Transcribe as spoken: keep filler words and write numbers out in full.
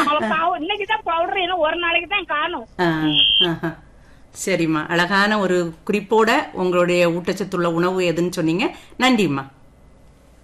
இன்னைக்குதான் பவுடர் இன்னும் ஒரு நாளைக்கு தான் காணும். சரிம்மா, அழகான ஒரு குறிப்போட உங்களுடைய ஊட்டச்சத்துள்ள உணவு எதுன்னு சொன்னீங்க. நன்றிம்மா.